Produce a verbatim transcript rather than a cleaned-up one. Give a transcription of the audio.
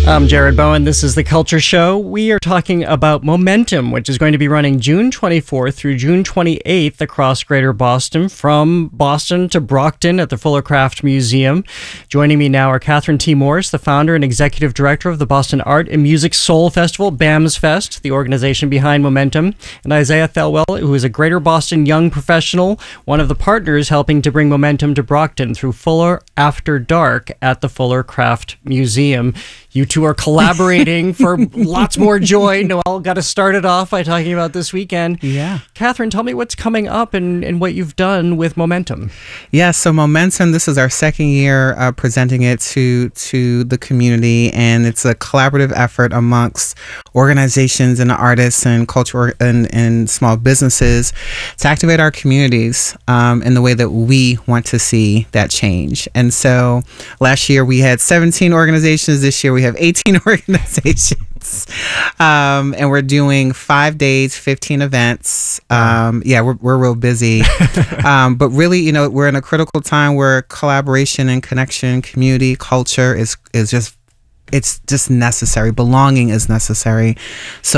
I'm Jared Bowen. This is The Culture Show. We are talking about Momentum, which is going to be running June twenty-fourth through June twenty-eighth across Greater Boston, from Boston to Brockton at the Fuller Craft Museum. Joining me now are Catherine T. Morris, the founder and executive director of the Boston Art and Music Soul Festival, BAMS Fest, the organization behind Momentum, and Isaiah Thelwell, who is a Greater Boston young professional, one of the partners helping to bring Momentum to Brockton through Fuller After Dark at the Fuller Craft Museum. You two are collaborating for lots more joy. Noel got to start it off by talking about this weekend. Yeah. Catherine, tell me what's coming up and, and what you've done with Momentum. Yeah, so Momentum, this is our second year uh, presenting it to to the community, and it's a collaborative effort amongst organizations and artists and culture and, and small businesses to activate our communities um, in the way that we want to see that change. And so last year we had seventeen organizations. This year we have eighteen organizations, um, and we're doing five days, fifteen events. Um, yeah, we're we're real busy, um, but really, you know, we're in a critical time where collaboration and connection, community, culture is is just it's just necessary. Belonging is necessary. So